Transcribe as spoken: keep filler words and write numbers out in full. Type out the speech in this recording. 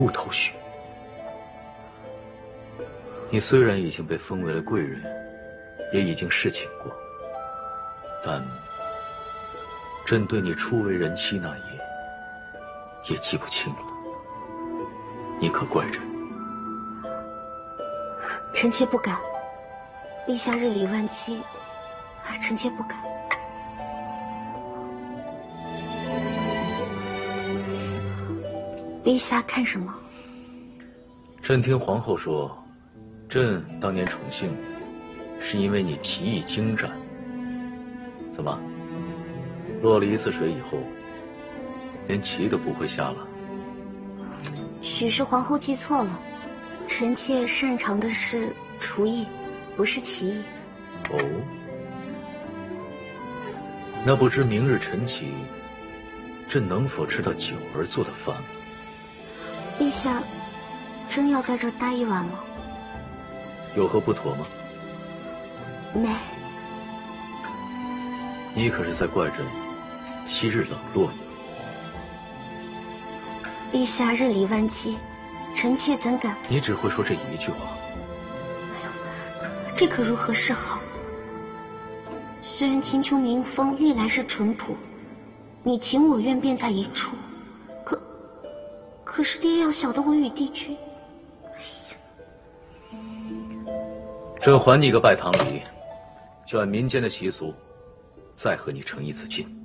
无头绪。你虽然已经被封为了贵人，也已经侍寝过，但朕对你初为人妻那夜，也记不清了。你可怪朕？ 臣妾不敢。陛下日理万机，臣妾不敢。陛下看什么？ 朕听皇后说，朕当年宠幸你，是因为你棋艺精湛。怎么，落了一次水以后，连棋都不会下了？ 许是皇后记错了，臣妾擅长的是厨艺，不是棋艺。 哦，那不知明日晨起，朕能否吃到九儿做的饭？ 陛下，真要在这儿待一晚吗？ 有何不妥吗？ 没。 你可是在怪朕昔日冷落你？ 陛下日理万机，臣妾怎敢？ 你只会说这一句话。 这可如何是好？虽然秦琼民风历来是淳朴，你情我愿便在一处，可可是爹要晓得我与帝君，哎呀！ 朕还你个拜堂礼，就按民间的习俗，再和你成一次亲。